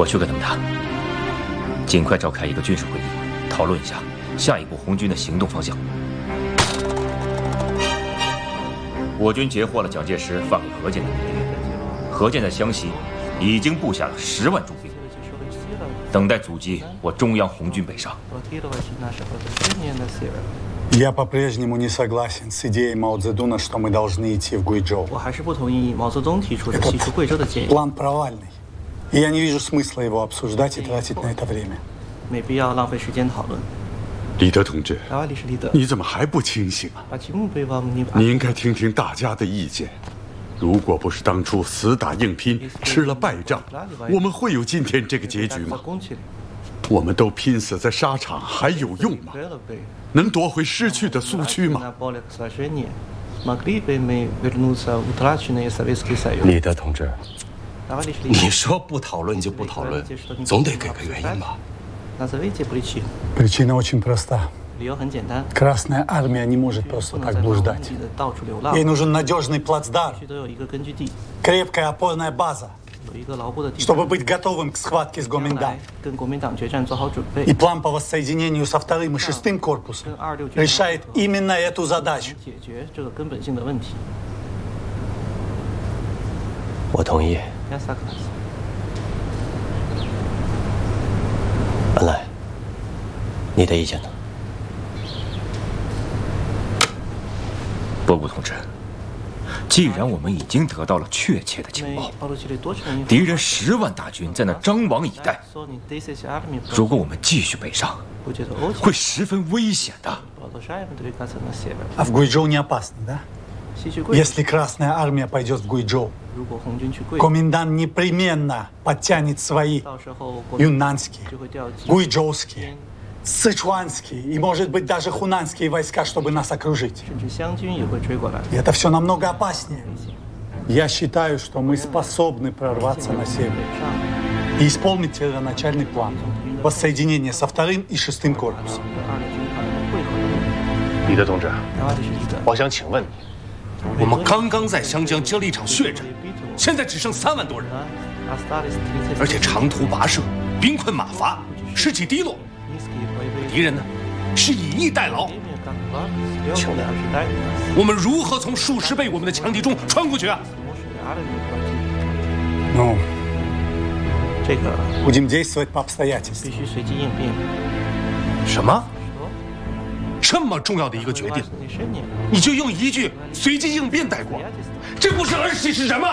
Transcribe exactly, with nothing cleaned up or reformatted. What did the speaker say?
我去跟他们谈，尽快召开一个军事会议，讨论一下下一步红军的行动方向。我军截获了蒋介石发给何键的命令，何键在湘西已经布下了十万驻兵，等待阻击我中央红军北上。 Я по-прежнему не согласен с идеей Мао Цзэдуна, что мы должны идти в Гуйчжоу. 我还是不同意毛泽东提出的西出贵州的建议。 План провальный, и я не вижу смысла его обсуждать и тратить на это время. 没必要浪费时间讨论。 李德同志， 啊，李是李德， 你怎么还不清醒啊？ 你应该听听大家的意见。如果不是当初死打硬拼，吃了败仗，我们会有今天这个结局吗？我们都拼死在沙场，还有用吗？能夺回失去的苏区吗？ 李德同志，你说不讨论就不讨论，总得给个原因吧？ Причина очень проста. 理由很简单， Красная армия не может просто так блуждать. 到处流浪， Ей нужен надежный плацдарм, 必须都有一个根据地， крепкая опорная база, 有一个牢固的地 чтобы быть готовым к схватке с 将 Гоминдан. 来跟国民党决战做好准备。 И план по воссоединению со вторым и шестым корпусом решает именно эту задачу. 解决这个根本性的问题。 我同意。恩来，你的意见呢？ 波古同志，既然我们已经得到了确切的情报，敌人十万大军在那张望以待，如果我们继续北上，会十分危险的。 А в Гуйчжоу не опасно, да? Если Красная армия пойдет в Гуйчжоу, комендант непременно подтянет свои юннанские, гуйчжоуские, сычуанские и, может быть, даже хунанские войска, чтобы нас окружить. И это все намного опаснее. Я считаю, что мы способны прорваться на север и исполнить первоначальный план воссоединения со вторым и шестым корпусом. 李德同志，我想请问你，我们刚刚在湘江接了一场血战，现在只剩三万多人，而且长途跋涉，兵困马乏，士气低落。敌人呢，是以逸待劳。请问，我们如何从数十倍我们的强敌中穿过去啊？ Ну, 这个 будем действовать по обстоятельствам. 必须随机应变。 什么？这么重要的一个决定，你就用一句“随机应变”带过，这不是儿戏是什么？